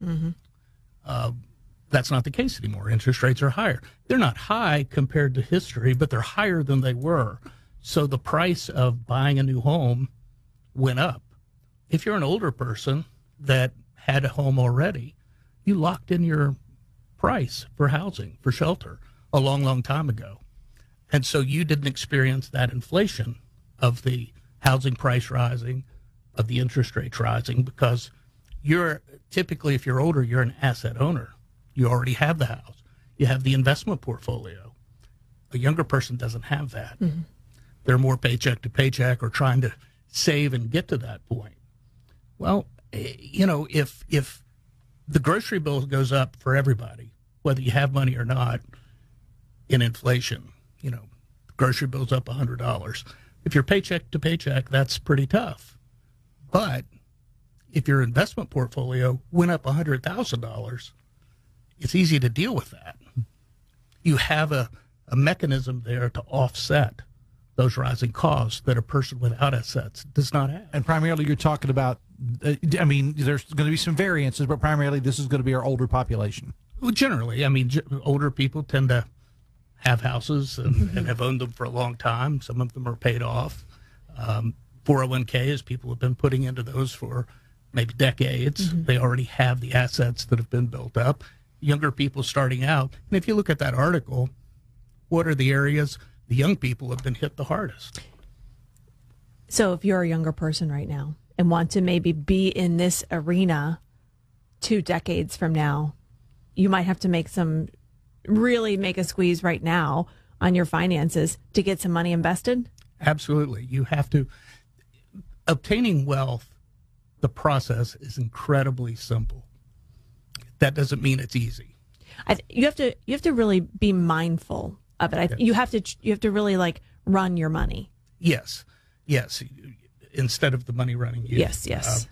That's not the case anymore. Interest rates are higher. They're not high compared to history, but they're higher than they were. So the price of buying a new home went up. If you're an older person that had a home already, you locked in your price for housing, for shelter, a long, long time ago. And so you didn't experience that inflation of the housing price rising, of the interest rates rising, because you're typically, if you're older, you're an asset owner. You already have the house. You have the investment portfolio. A younger person doesn't have that. Mm-hmm. They're more paycheck to paycheck or trying to save and get to that point. Well, if the grocery bill goes up for everybody, whether you have money or not, in inflation, the grocery bill's up $100. If you're paycheck to paycheck, that's pretty tough. But if your investment portfolio went up $100,000, it's easy to deal with that. You have a mechanism there to offset those rising costs that a person without assets does not have. And primarily you're talking about, there's going to be some variances, but primarily this is going to be our older population. Well, generally, older people tend to have houses and have owned them for a long time. Some of them are paid off. 401ks, people have been putting into those for maybe decades. Mm-hmm. They already have the assets that have been built up. Younger people starting out. And if you look at that article, what are the areas the young people have been hit the hardest? So if you're a younger person right now and want to maybe be in this arena 2 decades from now, you might have to make a squeeze right now on your finances to get some money invested? Absolutely. You have to. Obtaining wealth, the process is incredibly simple. That doesn't mean it's easy. You have to really be mindful of it. You have to really run your money. Yes. Instead of the money running you. Yes.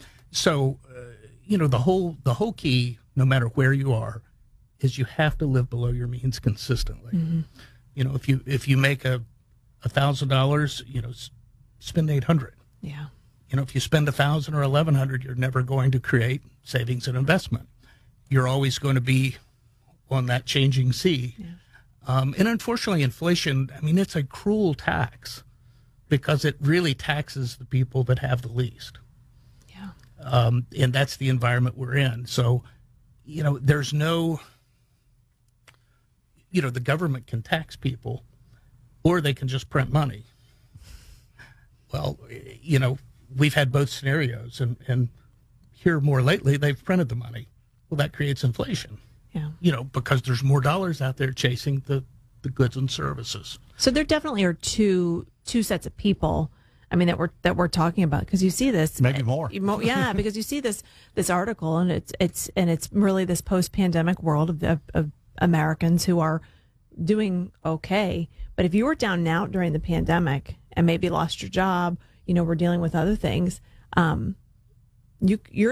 The whole key, no matter where you are, is you have to live below your means consistently. Mm-hmm. If you make $1,000, spend $800. Yeah. If you spend $1,000 or $1,100, you're never going to create savings and investment. You're always going to be on that changing sea. Yeah. And unfortunately, inflation, it's a cruel tax because it really taxes the people that have the least. Yeah. And that's the environment we're in. So, there's no, the government can tax people or they can just print money. Well, we've had both scenarios, and here more lately, they've printed the money. Well, that creates inflation. Yeah. Because there's more dollars out there chasing the goods and services. So there definitely are two sets of people, that we're talking about, because you see this maybe more. Yeah, because you see this article, and it's really this post-pandemic world of Americans who are doing okay. But if you were down and out during the pandemic and maybe lost your job, we're dealing with other things, you're